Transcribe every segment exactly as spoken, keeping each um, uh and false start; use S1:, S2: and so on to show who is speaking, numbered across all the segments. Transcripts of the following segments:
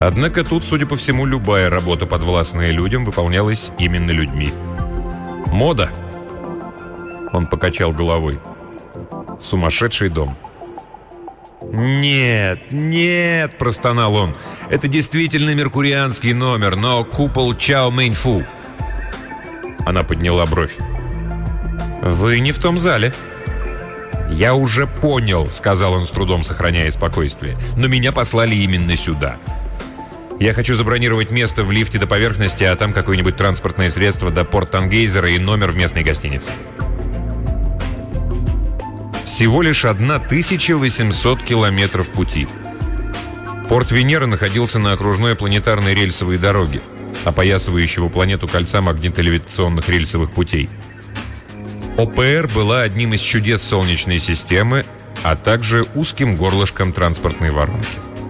S1: Однако тут, судя по всему, любая работа, подвластная людям, выполнялась именно людьми. Мода. Он покачал головой. Сумасшедший дом. «Нет, нет!» – простонал он. «Это действительно меркурианский номер, но купол Чао Мэньфу». Она подняла бровь. «Вы не в том зале». «Я уже понял», – сказал он с трудом, сохраняя спокойствие. «Но меня послали именно сюда. Я хочу забронировать место в лифте до поверхности, а там какое-нибудь транспортное средство до порт Тангейзера и номер в местной гостинице». Всего лишь тысяча восемьсот километров пути. Порт Венеры находился на окружной планетарной рельсовой дороге, опоясывающего планету кольца магнитолевитационных рельсовых путей. ОПР была одним из чудес Солнечной системы, а также узким горлышком транспортной воронки.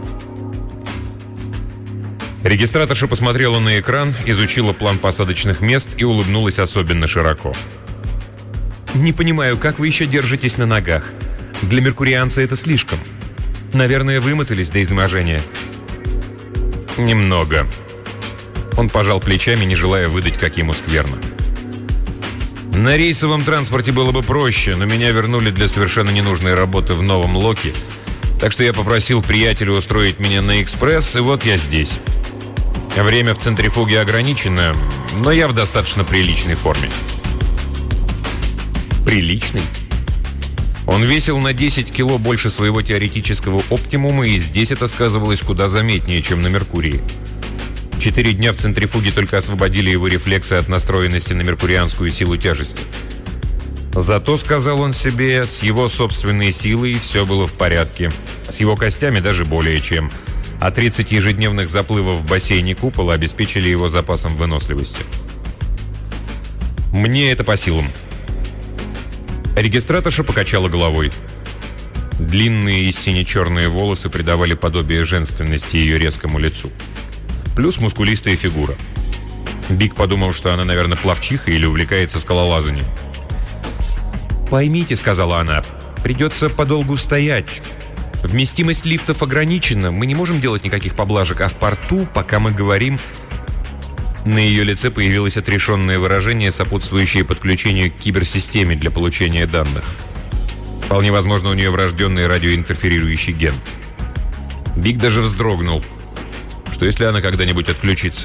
S1: Регистраторша посмотрела на экран, изучила план посадочных мест и улыбнулась особенно широко. «Не понимаю, как вы еще держитесь на ногах? Для меркурианца это слишком. Наверное, вымотались до изнеможения». «Немного». Он пожал плечами, не желая выдать, как ему скверно. «На рейсовом транспорте было бы проще, но меня вернули для совершенно ненужной работы в Новом Локе, так что я попросил приятеля устроить меня на экспресс, и вот я здесь. Время в центрифуге ограничено, но я в достаточно приличной форме». «Приличный?» Он весил на десять кило больше своего теоретического оптимума, и здесь это сказывалось куда заметнее, чем на Меркурии. Четыре дня в центрифуге только освободили его рефлексы от настроенности на меркурианскую силу тяжести. Зато, сказал он себе, с его собственной силой все было в порядке. С его костями даже более чем. А тридцать ежедневных заплывов в бассейне купола обеспечили его запасом выносливости. «Мне это по силам». Регистраторша покачала головой. Длинные и сине-черные волосы придавали подобие женственности ее резкому лицу. Плюс мускулистая фигура. Биг подумал, что она, наверное, пловчиха или увлекается скалолазанием. «Поймите», — сказала она, — «придется подолгу стоять. Вместимость лифтов ограничена, мы не можем делать никаких поблажек, а в порту, пока мы говорим...» На ее лице появилось отрешенное выражение, сопутствующее подключению к киберсистеме для получения данных. Вполне возможно, у нее врожденный радиоинтерферирующий ген. Биг даже вздрогнул. Что если она когда-нибудь отключится?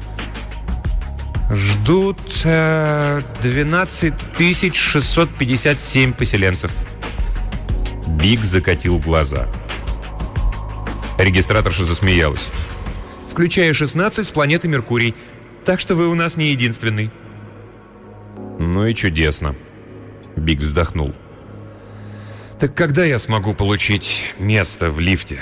S1: «Ждут э, двенадцать тысяч шестьсот пятьдесят семь поселенцев». Биг закатил глаза. Регистраторша засмеялась. «Включая шестнадцать с планеты Меркурий. Так что вы у нас не единственный». «Ну и чудесно». Биг вздохнул. «Так когда я смогу получить место в лифте?»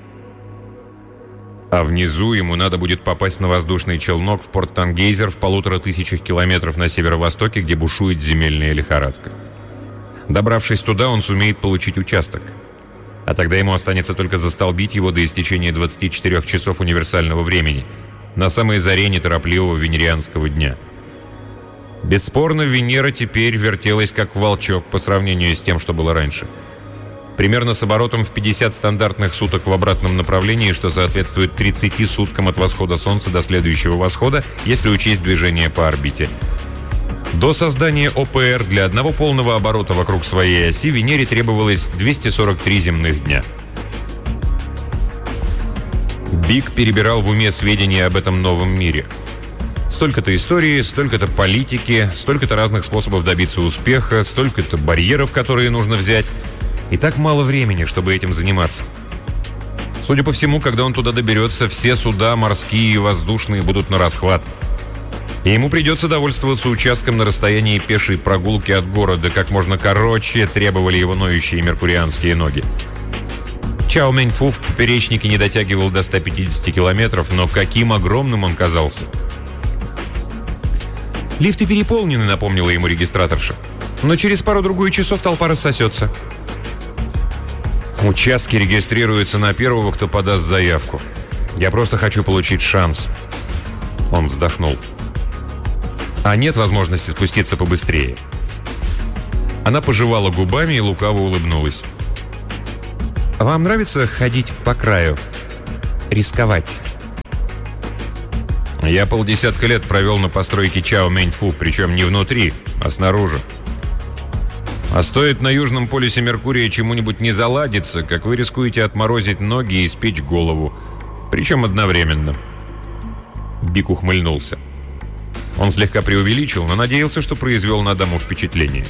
S1: А внизу ему надо будет попасть на воздушный челнок в порт Тангейзер в полутора тысячах километров на северо-востоке, где бушует земельная лихорадка. Добравшись туда, он сумеет получить участок. А тогда ему останется только застолбить его до истечения двадцати четырёх часов универсального времени, на самой заре неторопливого венерианского дня. Бесспорно, Венера теперь вертелась как волчок по сравнению с тем, что было раньше. Примерно с оборотом в пятьдесят стандартных суток в обратном направлении, что соответствует тридцати суткам от восхода Солнца до следующего восхода, если учесть движение по орбите. До создания ОПР для одного полного оборота вокруг своей оси Венере требовалось двести сорок три земных дня. Биг перебирал в уме сведения об этом новом мире. Столько-то истории, столько-то политики, столько-то разных способов добиться успеха, столько-то барьеров, которые нужно взять. И так мало времени, чтобы этим заниматься. Судя по всему, когда он туда доберется, все суда, морские и воздушные, будут на расхват. И ему придется довольствоваться участком на расстоянии пешей прогулки от города, как можно короче требовали его ноющие меркурианские ноги. Чао Мэньфу в поперечнике не дотягивал до ста пятидесяти километров, но каким огромным он казался. «Лифты переполнены», — напомнила ему регистраторша. «Но через пару-другую часов толпа рассосется». «Участки регистрируются на первого, кто подаст заявку. Я просто хочу получить шанс». Он вздохнул. «А нет возможности спуститься побыстрее». Она пожевала губами и лукаво улыбнулась. «Вам нравится ходить по краю? Рисковать? Я полдесятка лет провел на постройке Чао Мэньфу, причем не внутри, а снаружи. А стоит на Южном полюсе Меркурия чему-нибудь не заладиться, как вы рискуете отморозить ноги и испечь голову. Причем одновременно. Бик ухмыльнулся. Он слегка преувеличил, но надеялся, что произвел на даму впечатление.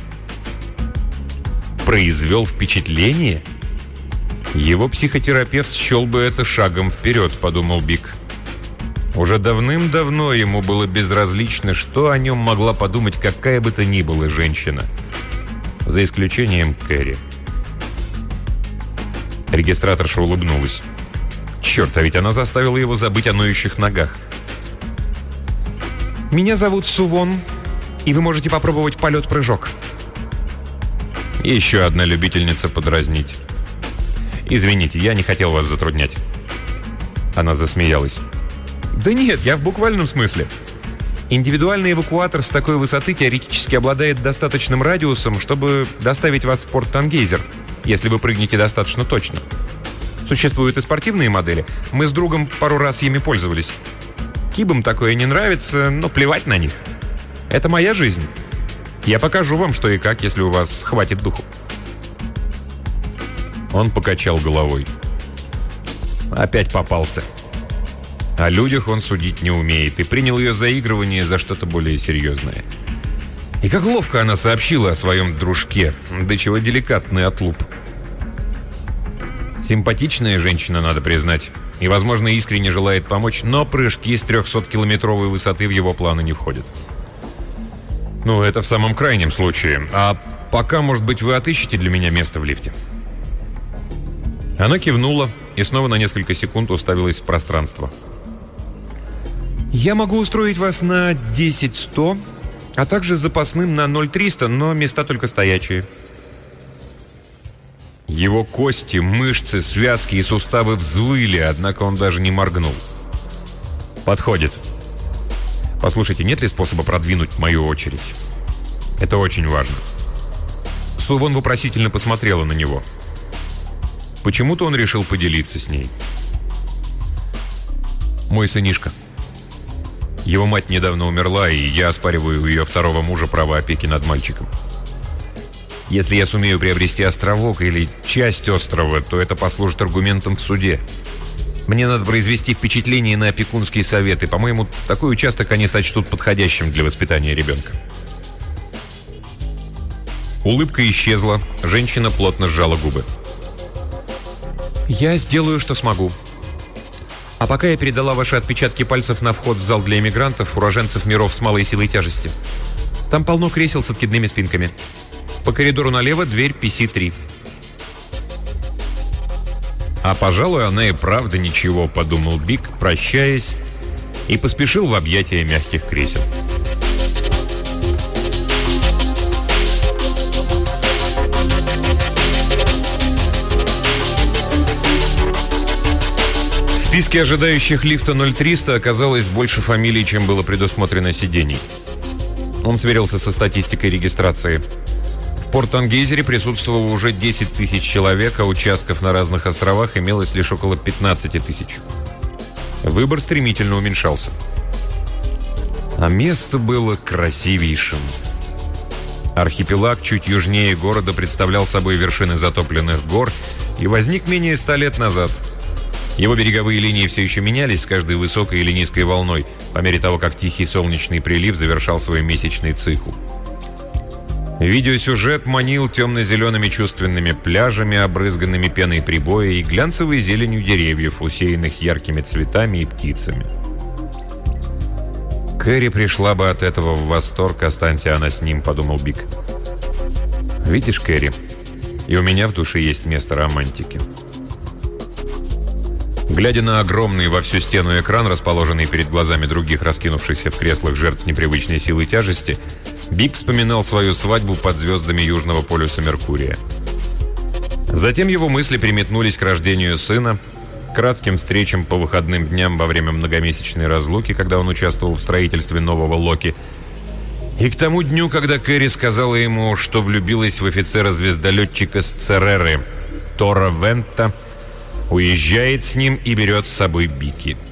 S1: Произвел впечатление? Его психотерапевт счел бы это шагом вперед, подумал Бик. Уже давным-давно ему было безразлично, что о нем могла подумать какая бы то ни была женщина. За исключением Кэрри. Регистраторша улыбнулась. Черт, а ведь она заставила его забыть о ноющих ногах. «Меня зовут Сувон, и вы можете попробовать полет-прыжок». Еще одна любительница подразнить. «Извините, я не хотел вас затруднять». Она засмеялась. «Да нет, я в буквальном смысле. Индивидуальный эвакуатор с такой высоты теоретически обладает достаточным радиусом, чтобы доставить вас в порт Тангейзер, если вы прыгнете достаточно точно. Существуют и спортивные модели. Мы с другом пару раз ими пользовались. Кибам такое не нравится, но плевать на них. Это моя жизнь. Я покажу вам, что и как, если у вас хватит духу». Он покачал головой. Опять попался. О людях он судить не умеет и принял ее заигрывание за что-то более серьезное. И как ловко она сообщила о своем дружке, до чего деликатный отлуп. Симпатичная женщина, надо признать, и, возможно, искренне желает помочь, но прыжки с трехсоткилометровой высоты в его планы не входят. Ну, это в самом крайнем случае. А пока, может быть, вы отыщете для меня место в лифте? Она кивнула и снова на несколько секунд уставилась в пространство. «Я могу устроить вас на десять сто, а также с запасным на ноль триста, но места только стоячие». Его кости, мышцы, связки и суставы взвыли, однако он даже не моргнул. «Подходит. Послушайте, нет ли способа продвинуть мою очередь? Это очень важно». Сувон вопросительно посмотрела на него. Почему-то он решил поделиться с ней. «Мой сынишка. Его мать недавно умерла, и я оспариваю у ее второго мужа право опеки над мальчиком. Если я сумею приобрести островок или часть острова, то это послужит аргументом в суде. Мне надо произвести впечатление на опекунский совет, и, по-моему, такой участок они сочтут подходящим для воспитания ребенка». Улыбка исчезла, женщина плотно сжала губы. «Я сделаю, что смогу. А пока я передала ваши отпечатки пальцев на вход в зал для иммигрантов, уроженцев миров с малой силой тяжести. Там полно кресел с откидными спинками. По коридору налево дверь пи си три». «А, пожалуй, она и правда ничего», — подумал Бик, прощаясь, и поспешил в объятия мягких кресел. В списке ожидающих лифта ноль триста оказалось больше фамилий, чем было предусмотрено сидений. Он сверился со статистикой регистрации. В порт Тангейзере присутствовало уже десять тысяч человек, а участков на разных островах имелось лишь около пятнадцать тысяч. Выбор стремительно уменьшался. А место было красивейшим. Архипелаг чуть южнее города представлял собой вершины затопленных гор и возник менее ста лет назад. Его береговые линии все еще менялись с каждой высокой или низкой волной, по мере того, как тихий солнечный прилив завершал свой месячный цикл. Видеосюжет манил темно-зелеными чувственными пляжами, обрызганными пеной прибоя и глянцевой зеленью деревьев, усеянных яркими цветами и птицами. Кэрри пришла бы от этого в восторг, останься она с ним, подумал Бик. Видишь, Кэрри, и у меня в душе есть место романтики. Глядя на огромный во всю стену экран, расположенный перед глазами других раскинувшихся в креслах жертв непривычной силы тяжести, Бик вспоминал свою свадьбу под звездами Южного полюса Меркурия. Затем его мысли переметнулись к рождению сына, кратким встречам по выходным дням во время многомесячной разлуки, когда он участвовал в строительстве нового Локи, и к тому дню, когда Кэрри сказала ему, что влюбилась в офицера-звездолетчика с Цереры, Тора Вента, уезжает с ним и берет с собой Бики.